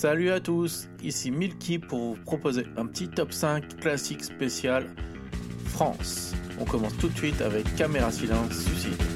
Salut à tous, ici Milky pour vous proposer un petit top 5 classique spécial France. On commence tout de suite avec Caméra Silence Suicide.